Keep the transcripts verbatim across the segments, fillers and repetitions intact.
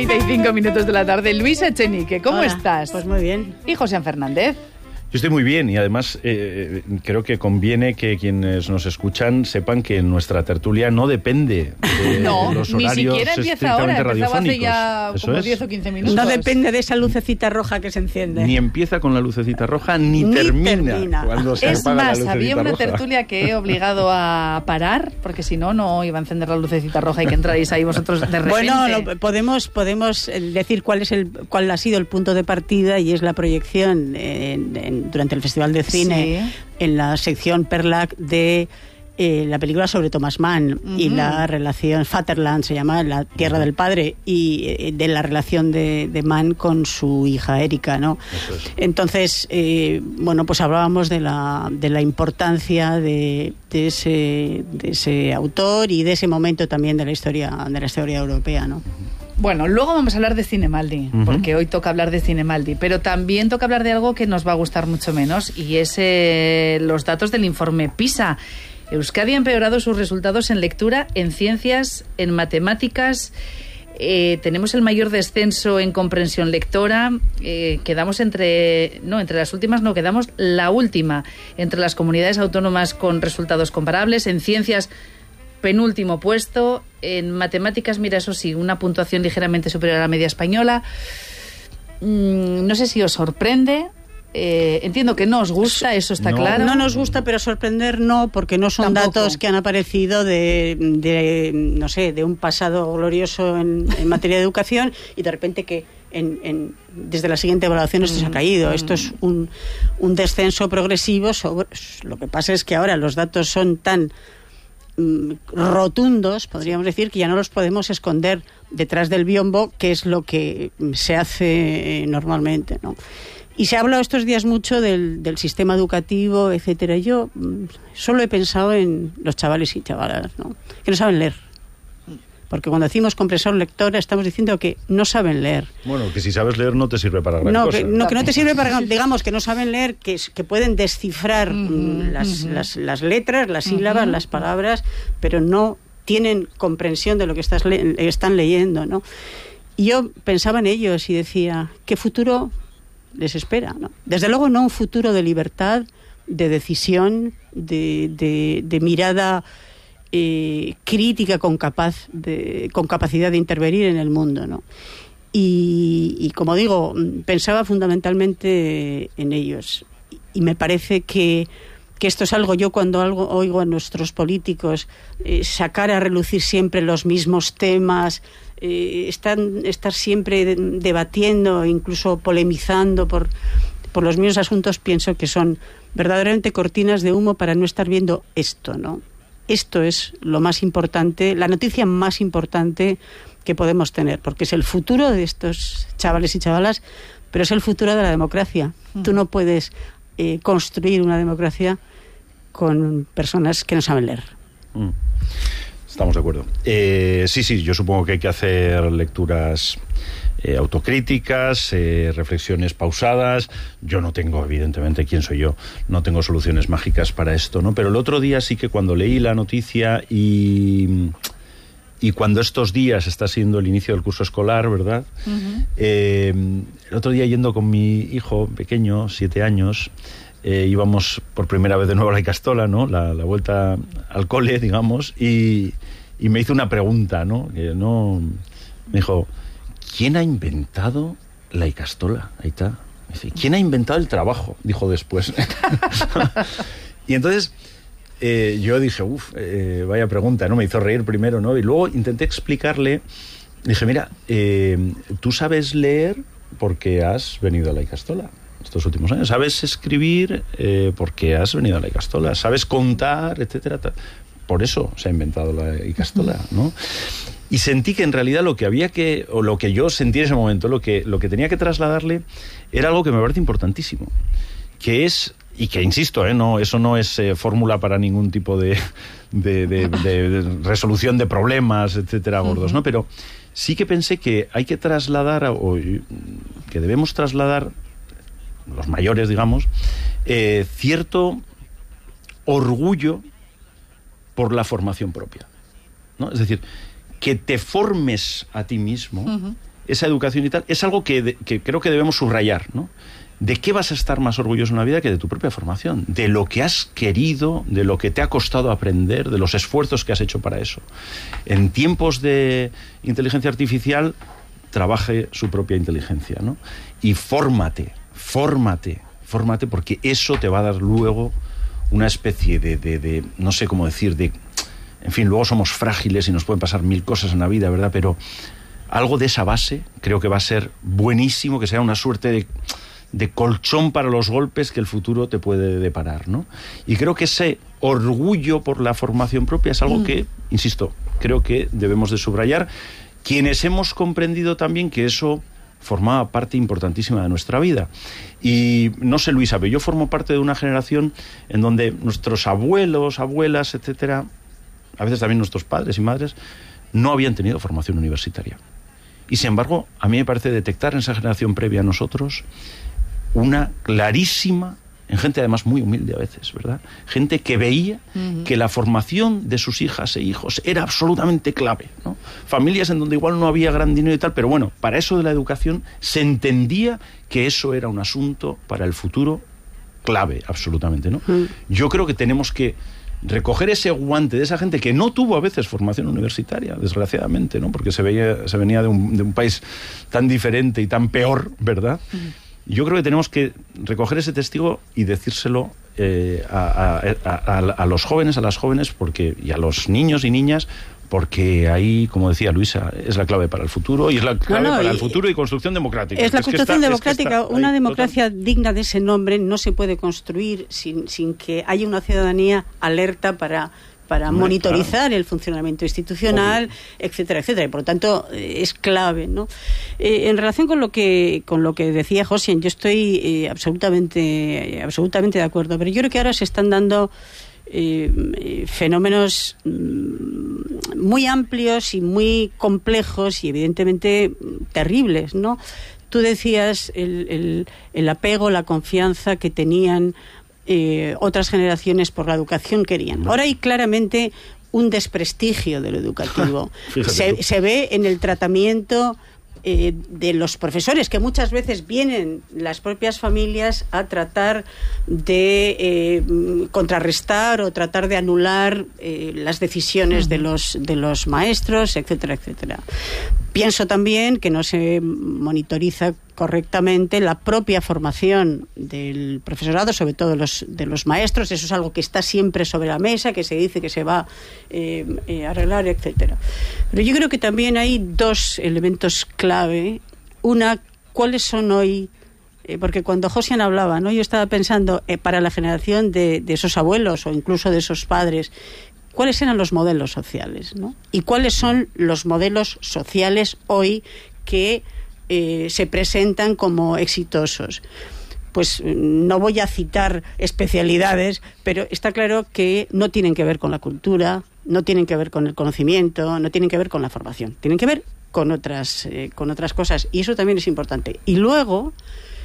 treinta y cinco minutos de la tarde. Luis Echenique, ¿cómo Hola, estás? Pues muy bien. Y José Fernández. Yo estoy muy bien y además eh, creo que conviene que quienes nos escuchan sepan que nuestra tertulia no depende de, no, de los horarios ni siquiera empieza ahora, empezaba hace ya Eso como es. diez o quince minutos. No depende de esa lucecita roja que se enciende. Ni empieza con la lucecita roja, ni, Ni termina, termina. cuando se Es apaga la más, lucecita había una roja. tertulia que he obligado a parar, porque si no, no iba a encender la lucecita roja y que entráis ahí vosotros de repente. Bueno, lo, podemos podemos decir cuál es el cuál ha sido el punto de partida y es la proyección en, en, durante el Festival de Cine Sí. en la sección Perlac de eh, la película sobre Thomas Mann uh-huh. y la relación Vaterland, se llama, la tierra del padre, y eh, de la relación de, de Mann con su hija Erika, ¿no? Eso es. Entonces, eh, bueno, pues hablábamos de la, de la importancia de, de, ese, de ese autor y de ese momento también de la historia, de la historia europea, ¿no? Bueno, luego vamos a hablar de Cinemaldi, uh-huh. porque hoy toca hablar de Cinemaldi, pero también toca hablar de algo que nos va a gustar mucho menos, y es eh, los datos del informe PISA. Euskadi ha empeorado sus resultados en lectura, en ciencias, en matemáticas. Eh, tenemos el mayor descenso en comprensión lectora. Eh, quedamos entre... No, entre las últimas no, quedamos la última entre las comunidades autónomas con resultados comparables. En ciencias, penúltimo puesto. En matemáticas, mira, eso sí, una puntuación ligeramente superior a la media española. Mm, no sé si os sorprende. Eh, entiendo que no os gusta, eso está no. claro. No nos gusta, pero sorprender no, porque no son Tampoco. datos que han aparecido de, de, no sé, de un pasado glorioso en, en materia de educación y de repente que en, en, desde la siguiente evaluación esto se ha caído. Esto es un, un descenso progresivo. Sobre, lo que pasa es que ahora los datos son tan rotundos, podríamos decir, que ya no los podemos esconder detrás del biombo, que es lo que se hace normalmente, ¿no? Y se ha hablado estos días mucho del, del sistema educativo, etcétera. Yo mm, solo he pensado en los chavales y chavalas, ¿no? Que no saben leer. Porque cuando decimos comprensión lectora estamos diciendo que no saben leer. Bueno, que si sabes leer no te sirve para gran no, cosa. Que, no, que no te sirve para... Digamos que no saben leer, que, que pueden descifrar uh-huh, las, uh-huh. las, las letras, las sílabas, uh-huh. las palabras, pero no tienen comprensión de lo que estás le- están leyendo, ¿no? Y yo pensaba en ellos y decía, ¿qué futuro les espera, ¿no? Desde luego no un futuro de libertad, de decisión, de, de, de mirada... Eh, crítica con capaz de, con capacidad de intervenir en el mundo, ¿no? Y, y como digo, pensaba fundamentalmente en ellos y me parece que, que esto es algo, yo cuando algo oigo a nuestros políticos eh, sacar a relucir siempre los mismos temas, eh, están, estar siempre de, debatiendo, incluso polemizando por, por los mismos asuntos, pienso que son verdaderamente cortinas de humo para no estar viendo esto, ¿no? Esto es lo más importante, la noticia más importante que podemos tener, porque es el futuro de estos chavales y chavalas, pero es el futuro de la democracia. Mm. Tú no puedes eh, construir una democracia con personas que no saben leer. Mm. Estamos de acuerdo. Eh, sí, sí, yo supongo que hay que hacer lecturas eh, autocríticas, eh, reflexiones pausadas. Yo no tengo, evidentemente, ¿quién soy yo? No tengo soluciones mágicas para esto, ¿no? Pero el otro día sí que cuando leí la noticia y, y cuando estos días está siendo el inicio del curso escolar, ¿verdad? Uh-huh. Eh, el otro día yendo con mi hijo pequeño, siete años... Eh, íbamos por primera vez de nuevo a la Icastola, ¿no? La, la vuelta al cole, digamos, y, y me hizo una pregunta, ¿no? Que no me dijo, ¿quién ha inventado la Icastola? Ahí está. Me dice, ¿quién ha inventado el trabajo? Dijo después. Y entonces eh, yo dije, uff, eh, vaya pregunta, ¿no? Me hizo reír primero, ¿no? Y luego intenté explicarle, dije, mira, eh, tú sabes leer porque has venido a la Icastola estos últimos años, sabes escribir eh, porque has venido a la Icastola, sabes contar, etcétera, ta. Por eso se ha inventado la Icastola, ¿no? Y sentí que en realidad lo que había que, o lo que yo sentí en ese momento, lo que, lo que tenía que trasladarle era algo que me parece importantísimo, que es, y que insisto, ¿eh? no, eso no es eh, fórmula para ningún tipo de, de, de, de, de resolución de problemas, etcétera, gordos, ¿no? Pero sí que pensé que hay que trasladar, o que debemos trasladar, los mayores, digamos, eh, cierto orgullo por la formación propia, ¿no? Es decir, que te formes a ti mismo, uh-huh. esa educación y tal, es algo que, de, que creo que debemos subrayar, ¿no? ¿De qué vas a estar más orgulloso en la vida que de tu propia formación? De lo que has querido, de lo que te ha costado aprender, de los esfuerzos que has hecho para eso. En tiempos de inteligencia artificial, trabaje su propia inteligencia, ¿no? Y fórmate, fórmate, fórmate, porque eso te va a dar luego una especie de, de, de no sé cómo decir, de... En fin, luego somos frágiles y nos pueden pasar mil cosas en la vida, ¿verdad? Pero algo de esa base creo que va a ser buenísimo, que sea una suerte de... de colchón para los golpes que el futuro te puede deparar, ¿no? Y creo que ese orgullo por la formación propia es algo mm. que, insisto, creo que debemos de subrayar, quienes hemos comprendido también que eso formaba parte importantísima de nuestra vida. Y no sé, Luisa, pero yo formo parte de una generación en donde nuestros abuelos, abuelas, etcétera, a veces también nuestros padres y madres, no habían tenido formación universitaria. Y sin embargo, a mí me parece detectar en esa generación previa a nosotros una clarísima, en gente además muy humilde a veces, ¿verdad? Gente que veía uh-huh. que la formación de sus hijas e hijos era absolutamente clave, ¿no? Familias en donde igual no había gran dinero y tal, pero bueno, para eso de la educación se entendía que eso era un asunto para el futuro clave, absolutamente, ¿no? Uh-huh. Yo creo que tenemos que recoger ese guante de esa gente que no tuvo a veces formación universitaria, desgraciadamente, ¿no? Porque se veía, se venía de un, de un país tan diferente y tan peor, ¿verdad? Uh-huh. Yo creo que tenemos que recoger ese testigo y decírselo eh, a, a, a, a los jóvenes, a las jóvenes, porque y a los niños y niñas, porque ahí, como decía Luisa, es la clave para el futuro y es la clave no, no, para el futuro y construcción democrática. Es la es construcción que está, democrática. Es que una ahí, democracia total. digna de ese nombre no se puede construir sin, sin que haya una ciudadanía alerta para... para Hombre, monitorizar claro. el funcionamiento institucional, Obvio. etcétera, etcétera. Y por lo tanto, es clave, ¿no? Eh, en relación con lo que con lo que decía Josian, yo estoy eh, absolutamente, eh, absolutamente de acuerdo. Pero yo creo que ahora se están dando eh, eh, fenómenos mm, muy amplios y muy complejos y evidentemente terribles, ¿no? Tú decías el, el, el apego, la confianza que tenían Eh, otras generaciones por la educación querían. Ahora hay claramente un desprestigio de lo educativo. se, se ve en el tratamiento eh, de los profesores, que muchas veces vienen las propias familias a tratar de eh, contrarrestar o tratar de anular eh, las decisiones uh-huh. de los de los maestros, etcétera, etcétera. Pienso también que no se monitoriza correctamente la propia formación del profesorado, sobre todo los, de los maestros. Eso es algo que está siempre sobre la mesa, que se dice que se va eh, eh, a arreglar, etcétera. Pero yo creo que también hay dos elementos clave. Una, ¿cuáles son hoy? Eh, porque cuando Josian hablaba, ¿no? Yo estaba pensando eh, para la generación de, de esos abuelos o incluso de esos padres, ¿cuáles eran los modelos sociales, ¿no? Y cuáles son los modelos sociales hoy que eh, se presentan como exitosos. Pues no voy a citar especialidades, pero está claro que no tienen que ver con la cultura, no tienen que ver con el conocimiento, no tienen que ver con la formación, tienen que ver con otras, eh, con otras cosas, y eso también es importante. Y luego,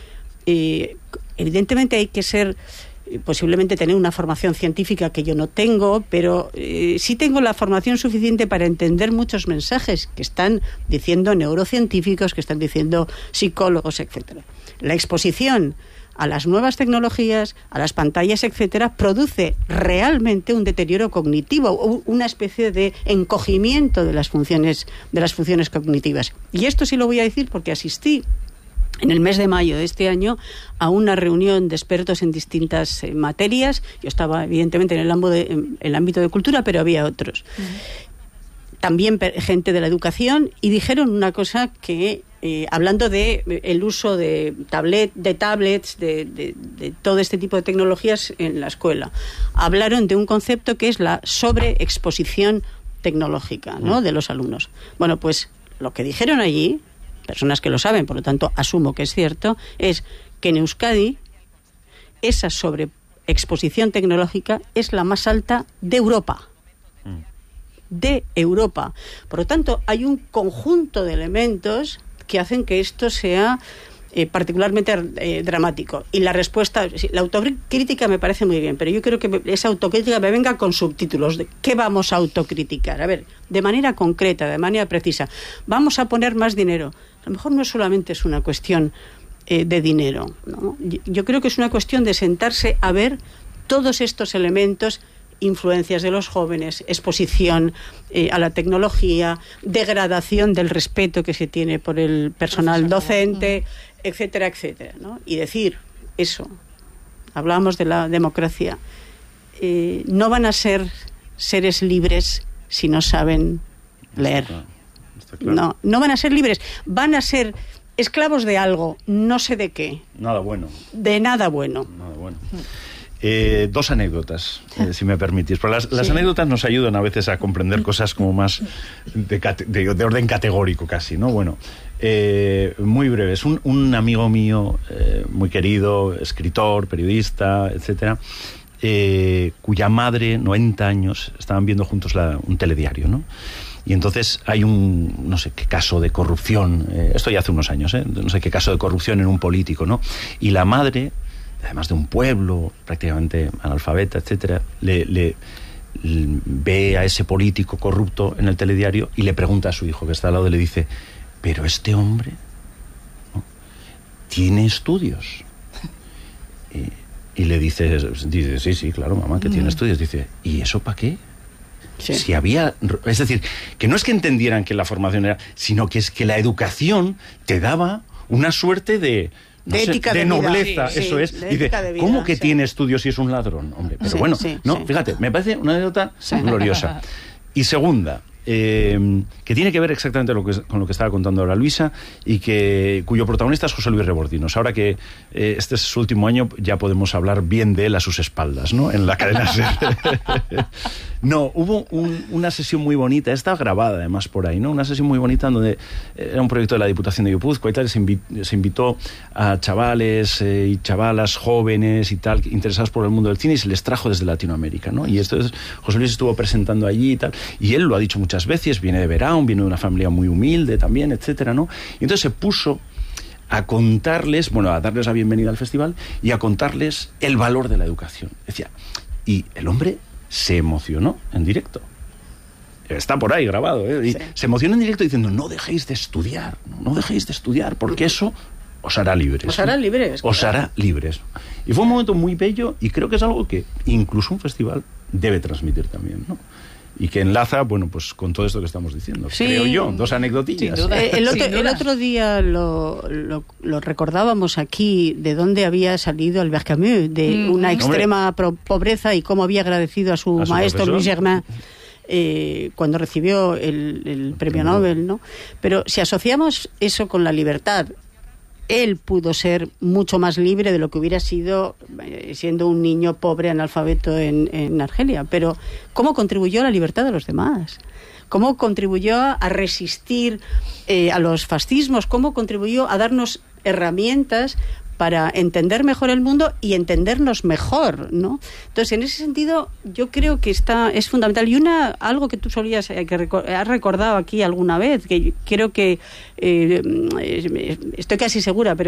eh, evidentemente hay que ser... posiblemente tener una formación científica que yo no tengo, pero eh, sí tengo la formación suficiente para entender muchos mensajes que están diciendo neurocientíficos, que están diciendo psicólogos, etcétera. La exposición a las nuevas tecnologías, a las pantallas, etcétera, produce realmente un deterioro cognitivo, una especie de encogimiento de las funciones, de las funciones cognitivas. Y esto sí lo voy a decir porque asistí en el mes de mayo de este año a una reunión de expertos en distintas eh, materias. Yo estaba evidentemente en el, ámbito de, en el ámbito de cultura, pero había otros. Uh-huh. También per, gente de la educación, y dijeron una cosa que, eh, hablando de eh, el uso de, tablet, de tablets, de, de, de todo este tipo de tecnologías en la escuela, hablaron de un concepto que es la sobreexposición tecnológica, ¿no?, de los alumnos. Bueno, pues lo que dijeron allí, personas que lo saben, por lo tanto asumo que es cierto, es que en Euskadi esa sobreexposición tecnológica es la más alta de Europa. De Europa. Por lo tanto, hay un conjunto de elementos que hacen que esto sea eh, particularmente eh, dramático. Y la respuesta, la autocrítica me parece muy bien, pero yo creo que esa autocrítica me venga con subtítulos de qué vamos a autocriticar. A ver, de manera concreta, de manera precisa, vamos a poner más dinero. A lo mejor no solamente es una cuestión eh, de dinero, ¿no? Yo, yo creo que es una cuestión de sentarse a ver todos estos elementos, influencias de los jóvenes, exposición eh, a la tecnología, degradación del respeto que se tiene por el personal docente, etcétera, etcétera, ¿no? Y decir eso, hablábamos de la democracia, eh, no van a ser seres libres si no saben leer. Está claro. Está claro. No, no van a ser libres, van a ser esclavos de algo, no sé de qué. Nada bueno. De nada bueno. Nada bueno. Eh, dos anécdotas, eh, si me permitís. Pero las, las sí. anécdotas nos ayudan a veces a comprender cosas como más de, de, de orden categórico casi, ¿no? Bueno, eh, muy breves. Un, un amigo mío, eh, muy querido, escritor, periodista, etcétera, eh, cuya madre, noventa años, estaban viendo juntos la, un telediario, ¿no? Y entonces hay un, no sé qué caso de corrupción, eh, esto ya hace unos años, ¿eh? No sé qué caso de corrupción en un político, ¿no? Y la madre, además de un pueblo prácticamente analfabeta, etcétera, le, le, le ve a ese político corrupto en el telediario y le pregunta a su hijo que está al lado y le dice, pero este hombre, ¿no?, tiene estudios. Y, y le dice, dice, sí, sí, claro, mamá, que mm. tiene estudios. Dice, ¿y eso para qué? Sí. Si había, es decir, que no es que entendieran que la formación era, sino que es que la educación te daba una suerte de No de sé, ética de, de nobleza, sí, eso sí, es. de Dice, vida, ¿cómo que sí. tiene estudios si es un ladrón? Hombre, pero sí, bueno, sí, no, sí. fíjate, me parece una anécdota sí. gloriosa. Y segunda, eh, que tiene que ver exactamente lo que, con lo que estaba contando ahora Luisa, y que cuyo protagonista es José Luis Rebordinos. Ahora que eh, este es su último año, ya podemos hablar bien de él a sus espaldas, ¿no? En la cadena SER. No, hubo un, una sesión muy bonita, está grabada además por ahí, ¿no? Una sesión muy bonita donde era un proyecto de la Diputación de Guipúzcoa y tal, y se, invi se invitó a chavales eh, y chavalas jóvenes y tal, interesados por el mundo del cine, y se les trajo desde Latinoamérica, ¿no? Y esto es, José Luis estuvo presentando allí y tal, y él lo ha dicho muchas veces, viene de Verón, viene de una familia muy humilde también, etcétera, ¿no? Y entonces se puso a contarles, bueno, a darles la bienvenida al festival y a contarles el valor de la educación. Decía, y el hombre se emocionó en directo. Está por ahí grabado, ¿eh? Y sí. se emocionó en directo diciendo, no dejéis de estudiar, no dejéis de estudiar, porque eso os hará libres. Os hará libres. Os claro. hará libres. Y fue un momento muy bello, y creo que es algo que incluso un festival debe transmitir también, ¿no? Y que enlaza, bueno, pues con todo esto que estamos diciendo. Sí. Creo yo, dos anecdotillas. Eh, el, otro, el otro día lo, lo, lo recordábamos aquí, de dónde había salido Albert Camus, de mm. una extrema pro pobreza, y cómo había agradecido a su, a su maestro profesor. Louis Germain eh, cuando recibió el, el premio no. Nobel, ¿no? Pero si asociamos eso con la libertad, él pudo ser mucho más libre de lo que hubiera sido eh, siendo un niño pobre analfabeto en, en Argelia. Pero ¿cómo contribuyó a la libertad de los demás? ¿Cómo contribuyó a resistir eh, a los fascismos? ¿Cómo contribuyó a darnos herramientas para entender mejor el mundo y entendernos mejor, ¿no? Entonces, en ese sentido, yo creo que está es fundamental. Y una algo que tú solías, eh, que recor has recordado aquí alguna vez, que creo que eh, estoy casi segura, pero